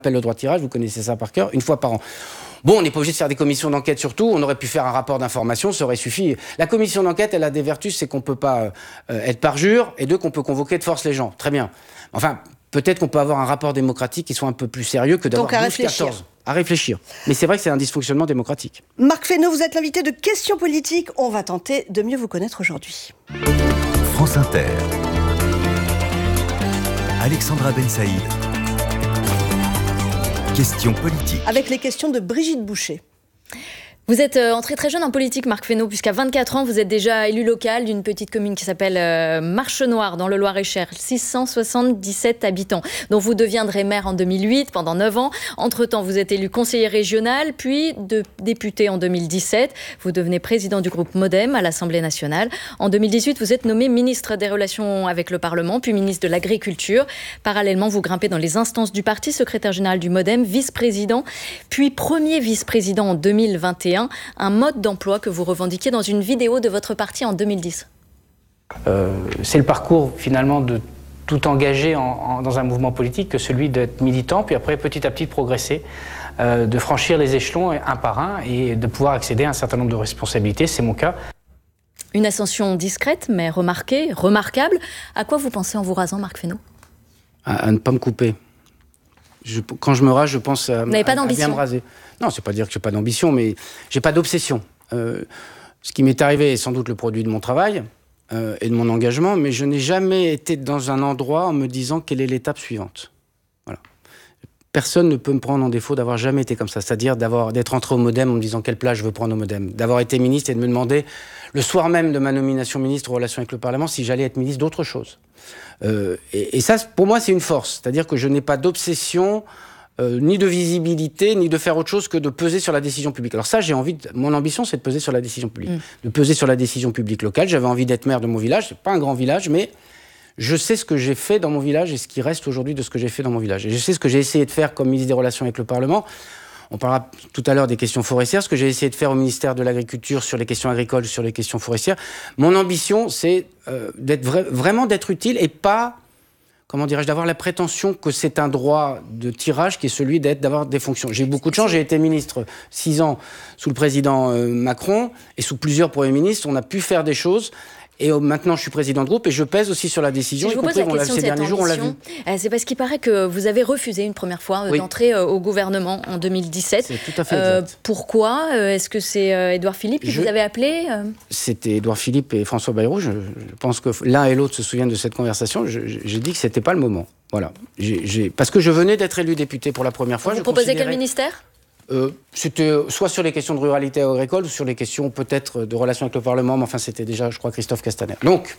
appelle le droit de tirage, vous connaissez ça par cœur, une fois par an. Bon, on n'est pas obligé de faire des commissions d'enquête sur tout, on aurait pu faire un rapport d'information, ça aurait suffi. La commission d'enquête, elle a des vertus, c'est qu'on ne peut pas être parjure, et deux, qu'on peut convoquer de force les gens. Très bien. Enfin, peut-être qu'on peut avoir un rapport démocratique qui soit un peu plus sérieux que d'avoir 12-14. À réfléchir. Mais c'est vrai que c'est un dysfonctionnement démocratique. Marc Fesneau, vous êtes l'invité de Questions politiques. On va tenter de mieux vous connaître aujourd'hui. France Inter. Alexandra Ben Saïd. Questions politiques. Avec les questions de Brigitte Boucher. Vous êtes entré très jeune en politique, Marc Fesneau, puisqu'à 24 ans, vous êtes déjà élu local d'une petite commune qui s'appelle Marchenoir, dans le Loir-et-Cher, 677 habitants, dont vous deviendrez maire en 2008, pendant 9 ans. Entre-temps, vous êtes élu conseiller régional, puis député en 2017. Vous devenez président du groupe MoDem à l'Assemblée nationale. En 2018, vous êtes nommé ministre des Relations avec le Parlement, puis ministre de l'Agriculture. Parallèlement, vous grimpez dans les instances du parti, secrétaire général du MoDem, vice-président, puis premier vice-président en 2021. Un mode d'emploi que vous revendiquiez dans une vidéo de votre parti en 2010. C'est le parcours finalement de tout engagé dans un mouvement politique que celui d'être militant, puis après petit à petit de progresser, de franchir les échelons un par un et de pouvoir accéder à un certain nombre de responsabilités, c'est mon cas. Une ascension discrète mais remarquée, remarquable. À quoi vous pensez en vous rasant, Marc Fesneau ? À ne pas me couper. Quand je me rase, je pense à bien me raser. Non, c'est pas dire que j'ai pas d'ambition, mais j'ai pas d'obsession. Ce qui m'est arrivé est sans doute le produit de mon travail et de mon engagement, mais je n'ai jamais été dans un endroit en me disant quelle est l'étape suivante. Voilà. Personne ne peut me prendre en défaut d'avoir jamais été comme ça, c'est-à-dire d'être entré au MoDem en me disant quelle place je veux prendre au MoDem, d'avoir été ministre et de me demander le soir même de ma nomination ministre aux relations avec le Parlement si j'allais être ministre d'autre chose. Et ça, pour moi, c'est une force, c'est-à-dire que je n'ai pas d'obsession. Ni de visibilité, ni de faire autre chose que de peser sur la décision publique. Alors ça, mon ambition, c'est de peser sur la décision publique. De peser sur la décision publique locale. J'avais envie d'être maire de mon village. C'est pas un grand village, mais je sais ce que j'ai fait dans mon village et ce qui reste aujourd'hui de ce que j'ai fait dans mon village. Et je sais ce que j'ai essayé de faire comme ministre des Relations avec le Parlement. On parlera tout à l'heure des questions forestières, ce que j'ai essayé de faire au ministère de l'Agriculture sur les questions agricoles, sur les questions forestières. Mon ambition, c'est vraiment d'être utile et pas... comment dirais-je, d'avoir la prétention que c'est un droit de tirage qui est celui d'avoir des fonctions. J'ai eu beaucoup de chance, j'ai été ministre 6 ans sous le président Macron et sous plusieurs premiers ministres, on a pu faire des choses. Et maintenant, je suis président de groupe et je pèse aussi sur la décision. Si je vous pose la question ces derniers jours, on l'a vu. C'est parce qu'il paraît que vous avez refusé une première fois d'entrer au gouvernement en 2017. C'est tout à fait exact. Pourquoi ? Est-ce que c'est Édouard Philippe qui vous avait appelé ? C'était Édouard Philippe et François Bayrou. Je pense que l'un et l'autre se souviennent de cette conversation. J'ai dit que ce n'était pas le moment. Voilà. Parce que je venais d'être élu député pour la première fois. Vous proposez quel ministère ? C'était soit sur les questions de ruralité agricole ou sur les questions peut-être de relations avec le Parlement, mais enfin c'était déjà, je crois, Christophe Castaner. Donc,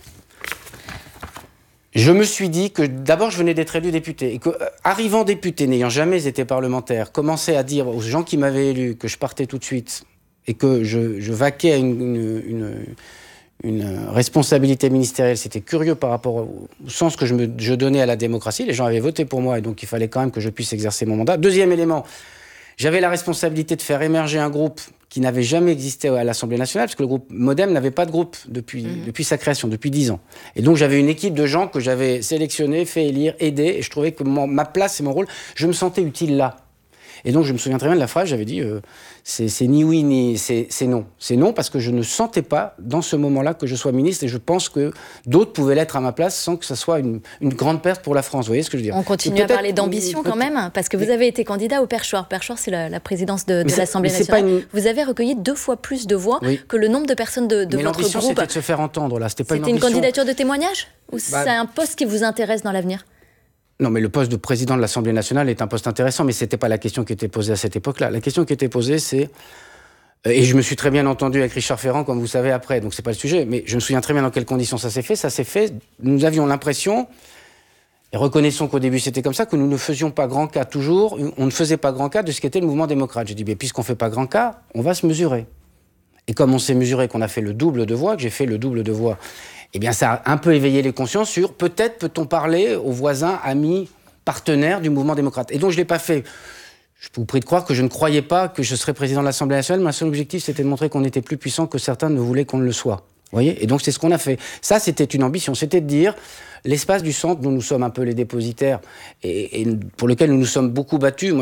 je me suis dit que d'abord je venais d'être élu député et que, arrivant député, n'ayant jamais été parlementaire, commencer à dire aux gens qui m'avaient élu que je partais tout de suite et que je vaquais à une responsabilité ministérielle, c'était curieux par rapport au sens que je donnais à la démocratie. Les gens avaient voté pour moi et donc il fallait quand même que je puisse exercer mon mandat. Deuxième élément, j'avais la responsabilité de faire émerger un groupe qui n'avait jamais existé à l'Assemblée nationale, parce que le groupe MoDem n'avait pas de groupe depuis sa création, depuis 10 ans. Et donc j'avais une équipe de gens que j'avais sélectionnés, fait élire, aidés, et je trouvais que ma place et mon rôle, je me sentais utile là. Et donc je me souviens très bien de la phrase, j'avais dit c'est ni oui ni c'est non. C'est non parce que je ne sentais pas dans ce moment-là que je sois ministre et je pense que d'autres pouvaient l'être à ma place sans que ça soit une grande perte pour la France. Vous voyez ce que je veux dire ? On continue à parler d'ambition quand même, parce que vous avez été candidat au Perchoir. Perchoir, c'est la présidence de l'Assemblée nationale. Vous avez recueilli 2 fois plus de voix que le nombre de personnes de votre groupe. Mais l'ambition, c'était de se faire entendre, là. C'était pas une ambition. C'était une candidature de témoignage ? Ou c'est un poste qui vous intéresse dans l'avenir ? Non, mais le poste de président de l'Assemblée nationale est un poste intéressant, mais ce n'était pas la question qui était posée à cette époque-là. La question qui était posée, c'est... Et je me suis très bien entendu avec Richard Ferrand, comme vous savez, après, donc c'est pas le sujet, mais je me souviens très bien dans quelles conditions ça s'est fait. Ça s'est fait, nous avions l'impression, et reconnaissons qu'au début c'était comme ça, que nous ne faisions pas grand cas toujours, on ne faisait pas grand cas de ce qu'était le mouvement démocrate. J'ai dit, mais puisqu'on ne fait pas grand cas, on va se mesurer. Et comme on s'est mesuré qu'on a fait le double de voix, que j'ai fait le double de voix, eh bien ça a un peu éveillé les consciences sur peut-être peut-on parler aux voisins, amis, partenaires du mouvement démocrate. Et donc je ne l'ai pas fait. Je vous prie de croire que je ne croyais pas que je serais président de l'Assemblée nationale. Mon seul objectif, c'était de montrer qu'on était plus puissant que certains ne voulaient qu'on ne le soit. voyez ? Et donc, c'est ce qu'on a fait. Ça, c'était une ambition. C'était de dire, l'espace du centre, dont nous sommes un peu les dépositaires, et pour lequel nous nous sommes beaucoup battus.